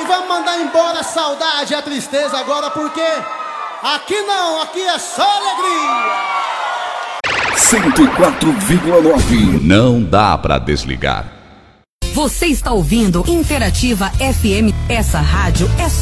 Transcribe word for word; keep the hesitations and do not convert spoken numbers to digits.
E vamos mandar embora a saudade e a tristeza agora, porque aqui não, aqui é só alegria. cento e quatro vírgula nove. Não dá pra desligar. Você está ouvindo Interativa F M. Essa rádio é